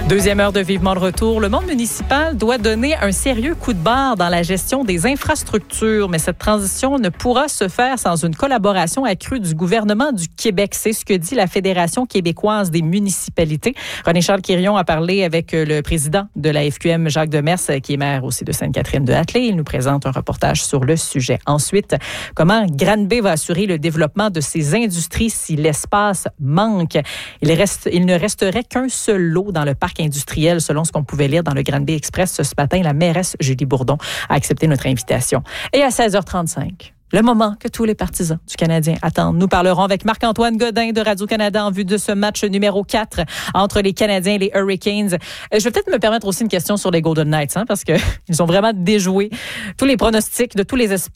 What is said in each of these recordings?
Deuxième heure de Vivement le retour. Le monde municipal doit donner un sérieux coup de barre dans la gestion des infrastructures, mais cette transition ne pourra se faire sans une collaboration accrue du gouvernement du Québec. C'est ce que dit la Fédération québécoise des municipalités. René-Charles Quirion a parlé avec le président de la FQM, Jacques Demers, qui est maire aussi de Sainte-Catherine-de-Hatley. Il nous présente un reportage sur le sujet. Ensuite, comment Granby va assurer le développement de ses industries si l'espace manque. Il ne resterait qu'un seul lot dans le parc industriel, selon ce qu'on pouvait lire dans le Granby Express ce matin. La mairesse Julie Bourdon a accepté notre invitation. Et à 16h35, le moment que tous les partisans du Canadien attendent. Nous parlerons avec Marc-Antoine Godin de Radio-Canada en vue de ce match numéro 4 entre les Canadiens et les Hurricanes. Je vais peut-être me permettre aussi une question sur les Golden Knights, parce que ils ont vraiment déjoué tous les pronostics de tous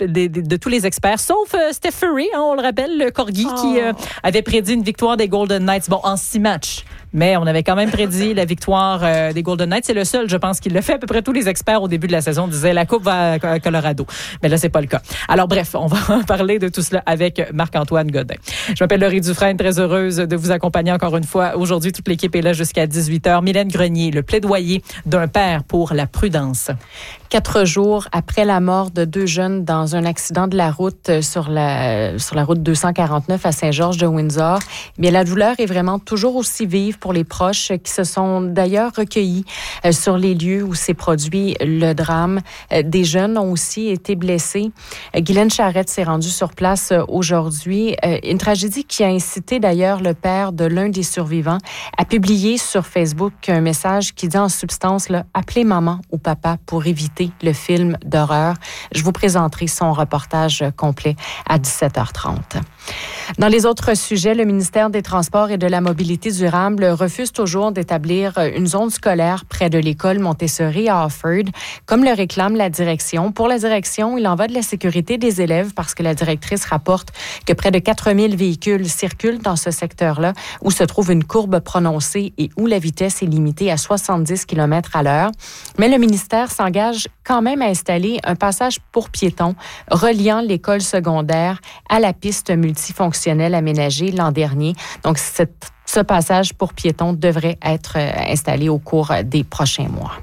les experts, sauf Steph Curry, on le rappelle, le corgi qui avait prédit une victoire des Golden Knights, en 6 matchs. Mais on avait quand même prédit la victoire des Golden Knights. C'est le seul, je pense, qui le fait. À peu près tous les experts au début de la saison disaient la coupe va à Colorado. Mais là, c'est pas le cas. Alors bref, on va parler de tout cela avec Marc-Antoine Godin. Je m'appelle Laurie Dufresne, très heureuse de vous accompagner encore une fois. Aujourd'hui, toute l'équipe est là jusqu'à 18h. Mylène Grenier, le plaidoyer d'un père pour la prudence. 4 jours après la mort de 2 jeunes dans un accident de la route sur la route 249 à Saint-Georges-de-Windsor, bien la douleur est vraiment toujours aussi vive pour les proches qui se sont d'ailleurs recueillis sur les lieux où s'est produit le drame. Des jeunes ont aussi été blessés. Guylaine Charette s'est rendue sur place aujourd'hui. Une tragédie qui a incité d'ailleurs le père de l'un des survivants à publier sur Facebook un message qui dit en substance « Appelez maman ou papa pour éviter le film d'horreur ». Je vous présenterai son reportage complet à 17h30. Dans les autres sujets, le ministère des Transports et de la Mobilité durable refuse toujours d'établir une zone scolaire près de l'école Montessori à Offord, comme le réclame la direction. Pour la direction, il en va de la sécurité des élèves parce que la directrice rapporte que près de 4000 véhicules circulent dans ce secteur-là où se trouve une courbe prononcée et où la vitesse est limitée à 70 km/h. Mais le ministère s'engage quand même à installer un passage pour piétons reliant l'école secondaire à la piste multifonctionnelle aménagée l'an dernier. Donc, ce passage pour piétons devrait être installé au cours des prochains mois.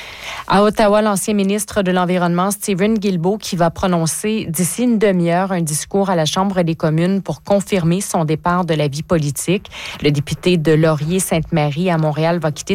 À Ottawa, l'ancien ministre de l'Environnement, Stephen Guilbeault, qui va prononcer d'ici une demi-heure un discours à la Chambre des communes pour confirmer son départ de la vie politique. Le député de Laurier-Sainte-Marie à Montréal va quitter